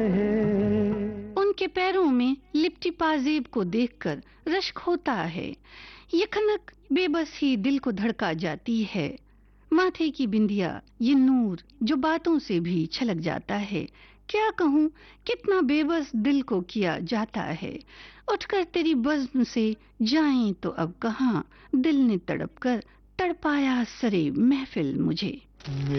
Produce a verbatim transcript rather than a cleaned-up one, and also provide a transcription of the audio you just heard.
उनके पैरों में लिपटी पाजेब को देखकर रश्क होता है। ये खनक बेबस ही दिल को धड़का जाती है। माथे की बिंदिया, ये नूर जो बातों से भी छलक जाता है। क्या कहूँ, कितना बेबस दिल को किया जाता है। उठकर तेरी बज़्म से जाएं तो अब कहाँ, दिल ने तड़प कर तड़पाया सरे महफिल मुझे।